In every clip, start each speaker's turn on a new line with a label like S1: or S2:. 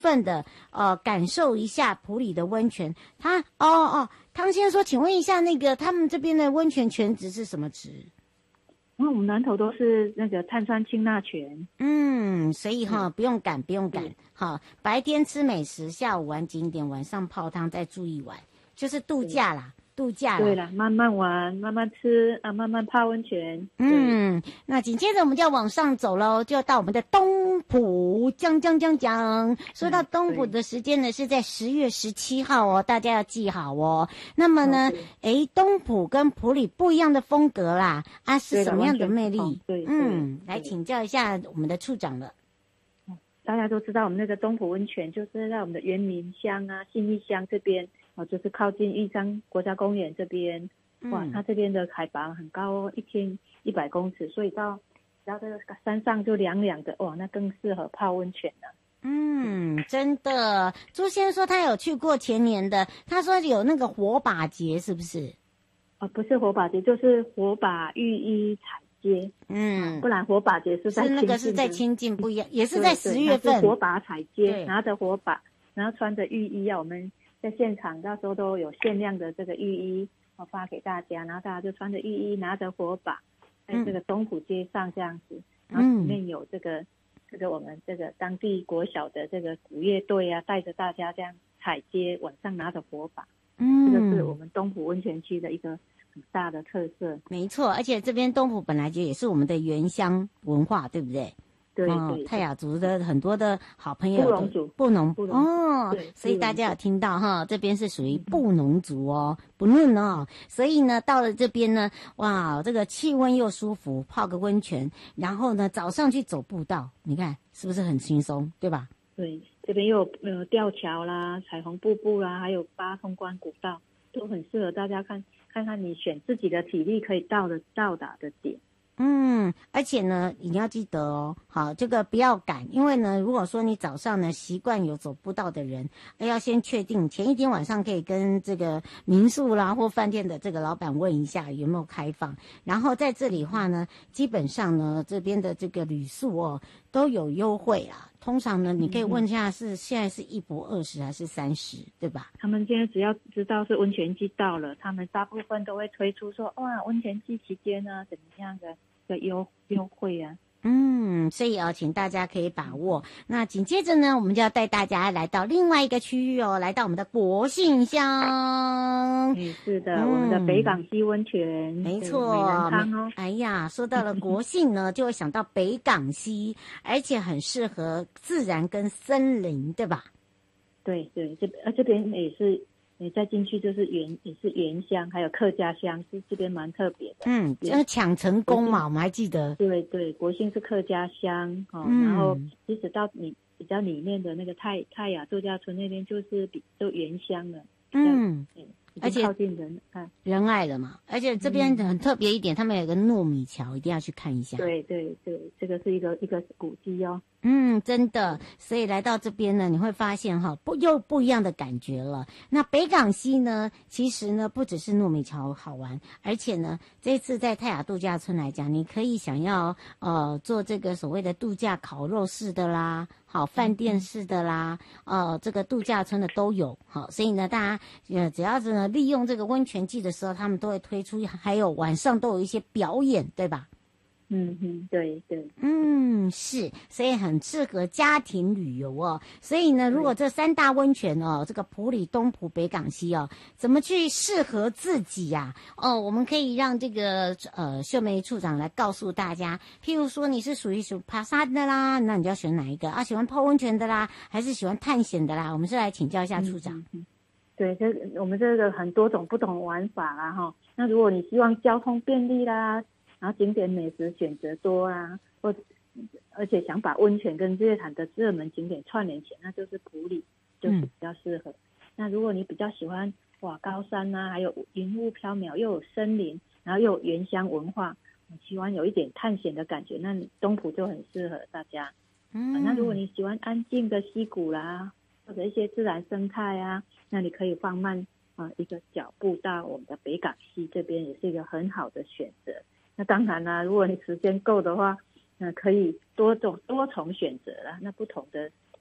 S1: 分的感受一下埔里的温泉。汤先生说，请问一下，那个他们这边的温泉泉质是什么质？
S2: 我们南投都是那个碳酸氢钠泉。
S1: 所以不用赶，白天吃美食，下午玩景点，晚上泡汤，再住一晚，就是度假啦。
S2: 对啦，慢慢玩，慢慢吃啊，慢慢泡温泉。
S1: 那紧接着我们就要往上走喽，就要到我们的东埔讲。说到东埔的时间呢，是在10月17号哦，大家要记好哦。那么呢，东埔跟埔里不一样的风格啦，是什么样的魅力？来请教一下我们的处长了。
S2: 大家都知道我们那个东埔温泉就是在我们的原民乡啊、信义乡这边。就是靠近玉山国家公园这边，它这边的海拔很高哦，1100公尺，所以到这个山上就凉凉的，那更适合泡温泉了。
S1: 真的，朱先生说他有去过前年的，他说有那个火把节，是不是？
S2: 不是火把节，就是火把浴衣踩街。不然火把节是在
S1: 那个是在清境不一样，也是在10月份。
S2: 是火把踩街，拿着火把，然后穿着浴衣我们在现场到时候都有限量的这个浴衣发给大家，然后大家就穿着浴衣拿着火把在这个东埔街上这样子，然后里面有这个我们这个当地国小的这个鼓乐队啊，带着大家这样踩街，晚上拿着火把。这个是我们东埔温泉区的一个很大的特色。
S1: 没错，而且这边东埔本来就也是我们的原乡文化，对不对？
S2: 对，
S1: 泰雅族的很多的好朋友，布农所以大家有听到这边是属于布农族不论所以呢，到了这边呢，哇，这个气温又舒服，泡个温泉，然后呢，早上去走步道，你看是不是很轻松，对吧？
S2: 对，这边又有吊桥啦、彩虹瀑布啦，还有8通关古道，都很适合大家看看你选自己的体力可以到达的点。
S1: 而且呢，你要记得好，这个不要赶，因为呢，如果说你早上呢习惯有走步道的人，要先确定前一天晚上可以跟这个民宿啦或饭店的这个老板问一下有没有开放，然后在这里的话呢，基本上呢这边的这个旅宿都有优惠啊。通常呢，你可以问一下现在是1博20还是30，对吧？
S2: 他们现在只要知道是温泉季到了，他们大部分都会推出说，温泉季期间呢怎么样的优惠啊。
S1: 所以请大家可以把握。那紧接着呢，我们就要带大家来到另外一个区域来到我们的国姓乡。
S2: 是的，我们的北港溪温泉，
S1: 没错，
S2: 美人汤
S1: 哎呀，说到了国姓呢，就会想到北港溪，而且很适合自然跟森林，对吧？
S2: 对，这边也是。你再进去就是也是原乡，还有客家乡，是这边蛮特别的。
S1: 就是抢成功嘛，我们还记得。
S2: 对，国姓是客家乡然后即使到你比较里面的那个泰雅度假村那边，就是都原乡了。而且靠近
S1: 仁爱了嘛，而且这边很特别一点，他们有个糯米桥，一定要去看一下。
S2: 对，这个是一个古迹
S1: 真的，所以来到这边呢，你会发现不一样的感觉了。那北港溪呢，其实呢不只是糯米桥好玩，而且呢，这次在泰雅度假村来讲，你可以想要做这个所谓的度假烤肉式的啦，饭店式的啦，这个度假村的都有。所以呢，大家只要是呢利用这个温泉季的时候，他们都会推出，还有晚上都有一些表演，对吧？
S2: 对，
S1: 是，所以很适合家庭旅游所以呢，如果这3大温泉这个埔里、东埔、北港溪怎么去适合自己呀？我们可以让这个秀梅处长来告诉大家。譬如说，你是属于爬山的啦，那你就要选哪一个喜欢泡温泉的啦，还是喜欢探险的啦？我们是来请教一下处长。
S2: 对，我们这个很多种不同玩法啦那如果你希望交通便利啦，然后景点美食选择多啊，而且想把温泉跟日月潭的热门景点串联起来，那就是埔里，就是比较适合。那如果你比较喜欢高山啊，还有云雾缥缈，又有森林，然后又有原乡文化，喜欢有一点探险的感觉，那东埔就很适合大家。那如果你喜欢安静的溪谷啦，或者一些自然生态啊，那你可以放慢一个脚步到我们的北港溪这边，也是一个很好的选择。那当然啦，如果你时间够的话，可以多重选择啦。那不同的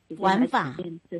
S2: 时间
S1: 玩法
S2: 来体验